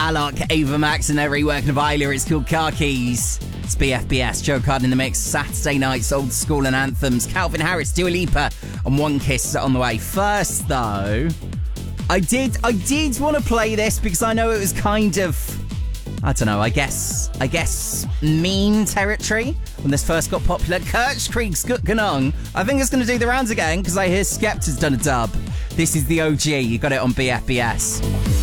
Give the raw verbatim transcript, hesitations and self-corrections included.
Alok, Ava Max, and their reworking of Isla. It's called Car Keys. It's B F B S, Joe Card in the mix, Saturday nights, old school and anthems. Calvin Harris, Dua Lipa, and One Kiss on the way. First, though, I did, I did want to play this because I know it was kind of, I don't know, I guess, I guess meme territory when this first got popular. Kirchkrieg's Gut Ganong. I think it's going to do the rounds again because I hear Skepta's done a dub. This is the O G. You got it on B F B S.